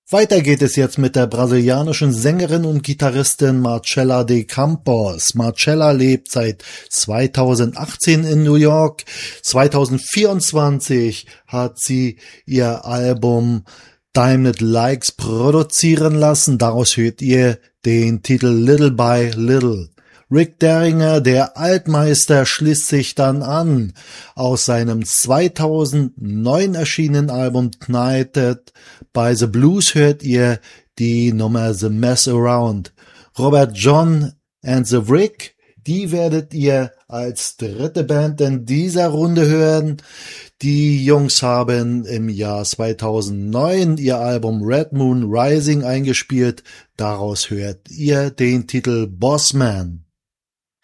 Weiter geht es jetzt mit der brasilianischen Sängerin und Gitarristin Marcella de Campos. Marcella lebt seit 2018 in New York. 2024 hat sie ihr Album Diamond Likes produzieren lassen. Daraus hört ihr den Titel Little by Little. Rick Derringer, der Altmeister, schließt sich dann an. Aus seinem 2009 erschienenen Album Knighted by the Blues hört ihr die Nummer The Mess Around. Robert John and the Rick, die werdet ihr als dritte Band in dieser Runde hören. Die Jungs haben im Jahr 2009 ihr Album Red Moon Rising eingespielt. Daraus hört ihr den Titel Bossman.